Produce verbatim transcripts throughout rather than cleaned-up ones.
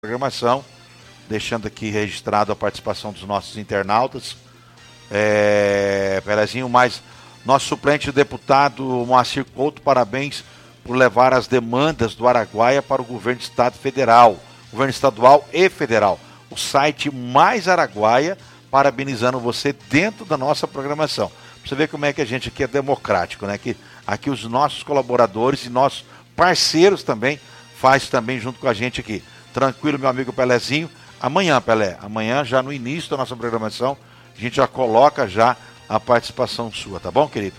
programação, deixando aqui registrado a participação dos nossos internautas. É, Pelezinho, mais nosso suplente o deputado Moacir Couto, parabéns por levar as demandas do Araguaia para o governo do Estado Federal, governo estadual e federal. O site Mais Araguaia, parabenizando você dentro da nossa programação. Pra você ver como é que a gente aqui é democrático, né? Que aqui os nossos colaboradores e nossos parceiros também faz também junto com a gente aqui. Tranquilo, meu amigo Pelezinho. Amanhã, Pelé, amanhã já no início da nossa programação, a gente já coloca já a participação sua, tá bom, querido?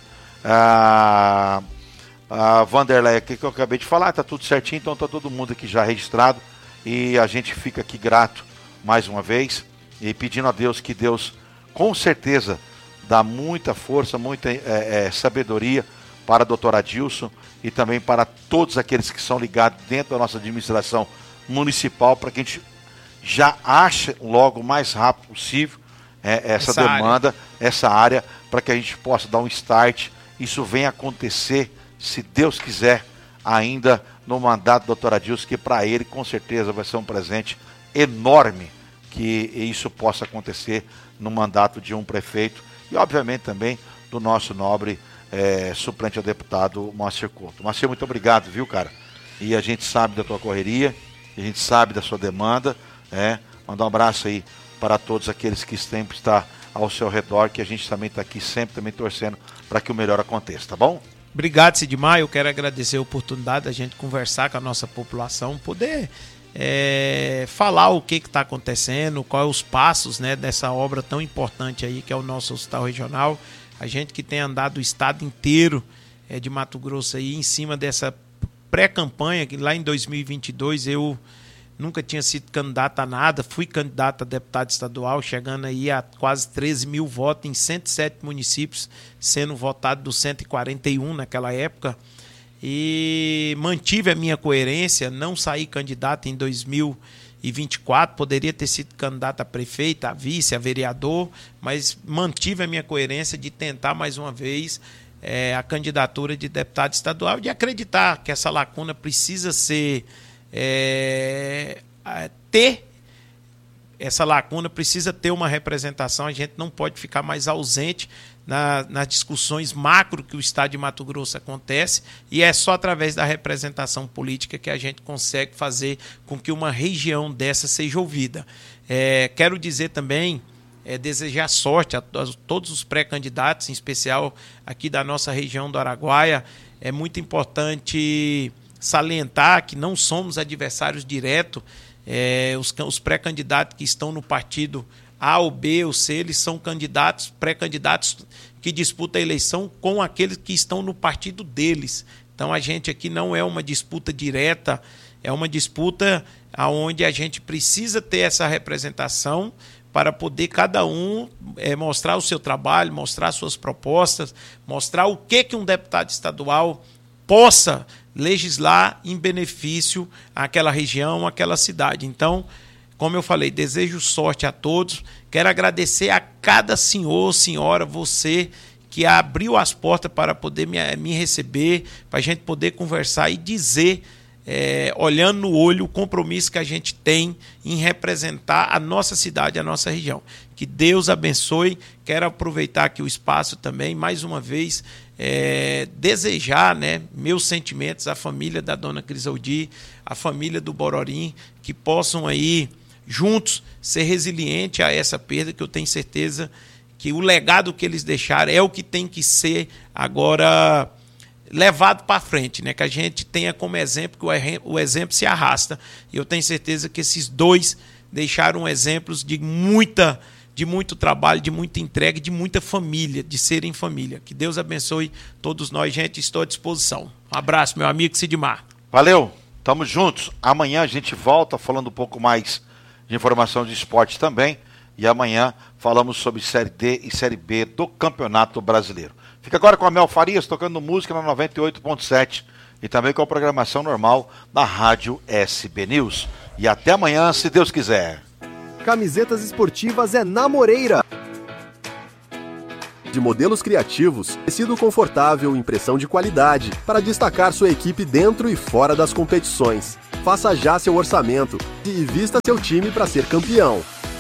Ah, ah, Vanderlei, o que, que eu acabei de falar, tá tudo certinho, então tá todo mundo aqui já registrado e a gente fica aqui grato mais uma vez e pedindo a Deus que Deus, com certeza, dá muita força, muita é, é, sabedoria para a doutora Adilson e também para todos aqueles que são ligados dentro da nossa administração municipal, para que a gente já ache logo o mais rápido possível é, essa, essa demanda, área. essa área, para que a gente possa dar um start. Isso venha acontecer, se Deus quiser, ainda no mandato do doutor Adilson, que para ele com certeza vai ser um presente enorme que isso possa acontecer no mandato de um prefeito e obviamente também do nosso nobre é, suplente ao deputado Moacir Couto. Moacir, muito obrigado, viu, cara? E a gente sabe da tua correria, a gente sabe da sua demanda, é, mandar um abraço aí para todos aqueles que sempre estão ao seu redor, que a gente também está aqui sempre também torcendo para que o melhor aconteça, tá bom? Obrigado, Sidmar. Eu quero agradecer a oportunidade da gente conversar com a nossa população, poder é, falar o que está acontecendo, quais os passos, né, dessa obra tão importante aí que é o nosso hospital regional. A gente que tem andado o estado inteiro é, de Mato Grosso aí em cima dessa pré-campanha, que lá em dois mil e vinte e dois eu nunca tinha sido candidato a nada, fui candidato a deputado estadual, chegando aí a quase treze mil votos em cento e sete municípios, sendo votado dos cento e quarenta e um naquela época. E mantive a minha coerência, não saí candidato em dois mil e vinte e quatro, poderia ter sido candidato a prefeito, a vice, a vereador, mas mantive a minha coerência de tentar mais uma vez é, a candidatura de deputado estadual, de acreditar que essa lacuna precisa ser É, ter essa lacuna, precisa ter uma representação. A gente não pode ficar mais ausente na, nas discussões macro que o estado de Mato Grosso acontece, e é só através da representação política que a gente consegue fazer com que uma região dessa seja ouvida. É, quero dizer também, é, desejar sorte a, a todos os pré-candidatos, em especial aqui da nossa região do Araguaia. É muito importante salientar que não somos adversários diretos, é, os, os pré-candidatos que estão no partido A ou B ou C, eles são candidatos, pré-candidatos que disputam a eleição com aqueles que estão no partido deles. Então a gente aqui não é uma disputa direta, é uma disputa onde a gente precisa ter essa representação para poder cada um é, mostrar o seu trabalho, mostrar suas propostas, mostrar o que, que um deputado estadual possa legislar em benefício àquela região, àquela cidade. Então, como eu falei, desejo sorte a todos. Quero agradecer a cada senhor, senhora, você que abriu as portas para poder me, me receber, para a gente poder conversar e dizer, é, olhando no olho, o compromisso que a gente tem em representar a nossa cidade, a nossa região. Que Deus abençoe. Quero aproveitar aqui o espaço também, mais uma vez, É, desejar, né, meus sentimentos à família da dona Crisaldi, à família do Bororim, que possam aí, juntos, ser resilientes a essa perda, que eu tenho certeza que o legado que eles deixaram é o que tem que ser agora levado para frente, né, que a gente tenha como exemplo, que o, o exemplo se arrasta. E eu tenho certeza que esses dois deixaram exemplos de muita de muito trabalho, de muita entrega, de muita família, de serem família. Que Deus abençoe todos nós, gente. Estou à disposição. Um abraço, meu amigo Sidmar. Valeu, tamo juntos. Amanhã a gente volta falando um pouco mais de informação de esporte também. E amanhã falamos sobre Série D e Série B do Campeonato Brasileiro. Fica agora com a Mel Farias, tocando música na noventa e oito ponto sete e também com a programação normal da Rádio S B News. E até amanhã, se Deus quiser. Camisetas esportivas é na Moreira. De modelos criativos, tecido confortável e impressão de qualidade para destacar sua equipe dentro e fora das competições. Faça já seu orçamento e vista seu time para ser campeão.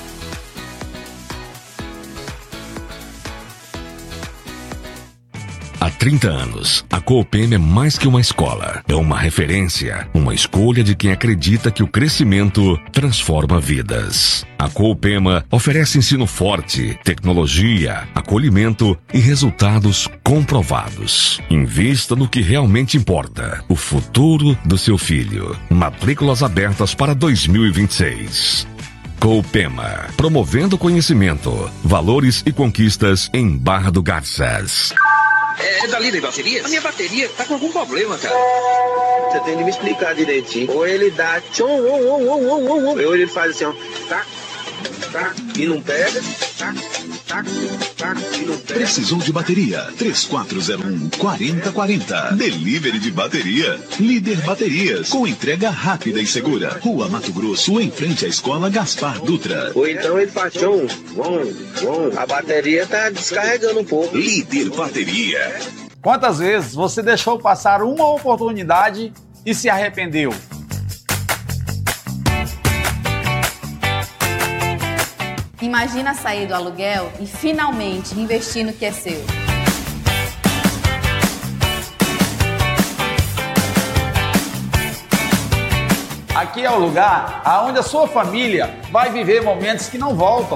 Há trinta anos, a Coopema é mais que uma escola. É uma referência, uma escolha de quem acredita que o crescimento transforma vidas. A Coopema oferece ensino forte, tecnologia, acolhimento e resultados comprovados. Invista no que realmente importa, o futuro do seu filho. Matrículas abertas para dois mil e vinte e seis. Coopema, promovendo conhecimento, valores e conquistas em Barra do Garças. É, é da Líder Bateria? A minha bateria tá com algum problema, cara. Você tem de me explicar direitinho. Ou ele dá tchom, on, on, on, on, on, ou ele faz assim, ó, tá, tá, e não pega, tá, tá, tá, e não pega. Precisou de bateria? três quatro zero um, quatro zero quatro zero. Delivery de bateria. Líder Baterias, com entrega rápida e segura. Rua Mato Grosso, em frente à Escola Gaspar Dutra. Ou então ele faz tchom, on, on, a bateria tá descarregando um pouco. Líder Bateria. Quantas vezes você deixou passar uma oportunidade e se arrependeu? Imagina sair do aluguel e finalmente investir no que é seu. Aqui é o lugar onde a sua família vai viver momentos que não voltam.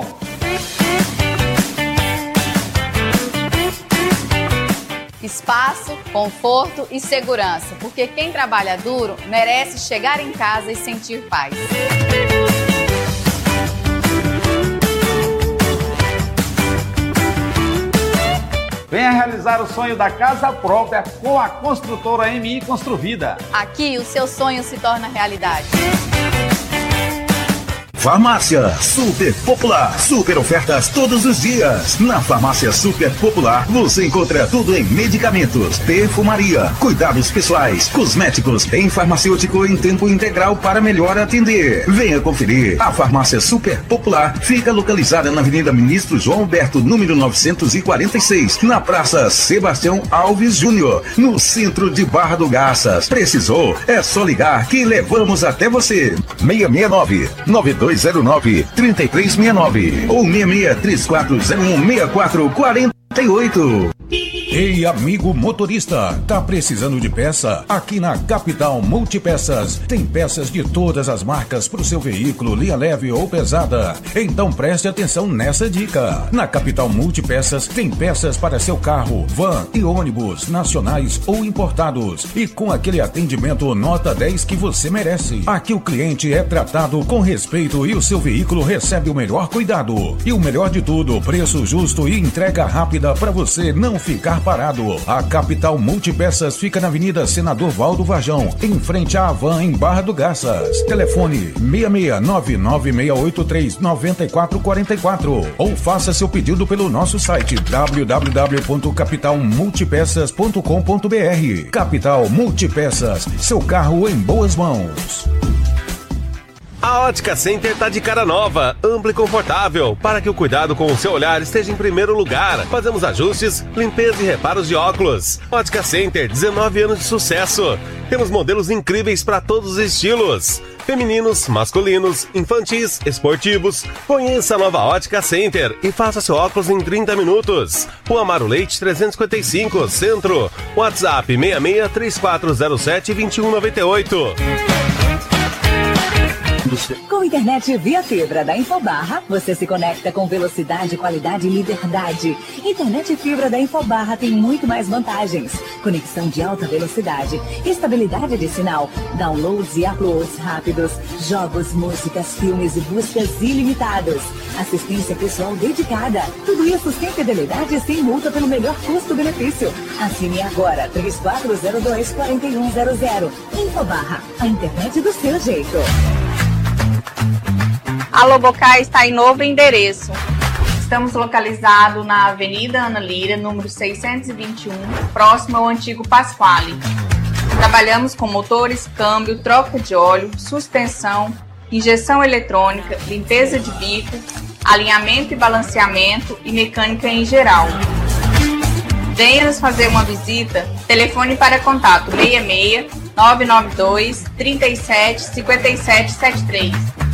Espaço, conforto e segurança, porque quem trabalha duro merece chegar em casa e sentir paz. Venha realizar o sonho da casa própria com a construtora M I Construvida. Aqui o seu sonho se torna realidade. Farmácia Super Popular. Super ofertas todos os dias. Na Farmácia Super Popular você encontra tudo em medicamentos, perfumaria, cuidados pessoais, cosméticos, em farmacêutico em tempo integral para melhor atender. Venha conferir. A Farmácia Super Popular fica localizada na Avenida Ministro João Alberto, número novecentos e quarenta e seis, na Praça Sebastião Alves Júnior, no centro de Barra do Garças. Precisou? É só ligar que levamos até você. seis seis nove, nove dois zero nove, três três seis nove ou seis seis três quatro zero um, seis quatro quatro oito. Ei, amigo motorista, tá precisando de peça? Aqui na Capital Multipeças tem peças de todas as marcas para o seu veículo, linha leve ou pesada. Então preste atenção nessa dica. Na Capital Multipeças tem peças para seu carro, van e ônibus, nacionais ou importados. E com aquele atendimento nota dez que você merece. Aqui o cliente é tratado com respeito e o seu veículo recebe o melhor cuidado. E o melhor de tudo, preço justo e entrega rápida para você não ficar parado. A Capital Multipeças fica na Avenida Senador Valdo Varjão, em frente à Havan, em Barra do Garças. Telefone seis seis nove nove seis oito três nove quatro quatro quatro ou faça seu pedido pelo nosso site w w w ponto capital multipeças ponto com ponto b r. Capital Multipeças, seu carro em boas mãos. A Ótica Center tá de cara nova, ampla e confortável, para que o cuidado com o seu olhar esteja em primeiro lugar. Fazemos ajustes, limpeza e reparos de óculos. Ótica Center, dezenove anos de sucesso. Temos modelos incríveis para todos os estilos. Femininos, masculinos, infantis, esportivos. Conheça a nova Ótica Center e faça seu óculos em trinta minutos. Rua Amaro Leite trezentos e cinquenta e cinco, Centro. WhatsApp seis seis três quatro zero sete dois um nove oito. Com internet via fibra da Infobarra, você se conecta com velocidade, qualidade e liberdade. Internet fibra da Infobarra tem muito mais vantagens. Conexão de alta velocidade, estabilidade de sinal, downloads e uploads rápidos, jogos, músicas, filmes e buscas ilimitados. Assistência pessoal dedicada. Tudo isso sem fidelidade e sem multa pelo melhor custo-benefício. Assine agora três quatro zero dois, quatro um zero zero. Infobarra, a internet do seu jeito. A Lobocá está em novo endereço. Estamos localizados na Avenida Ana Lira, número seiscentos e vinte e um, próximo ao antigo Pasquale. Trabalhamos com motores, câmbio, troca de óleo, suspensão, injeção eletrônica, limpeza de bico, alinhamento e balanceamento e mecânica em geral. Venha nos fazer uma visita. Telefone para contato seis seis, nove nove dois, três sete, cinco sete sete três.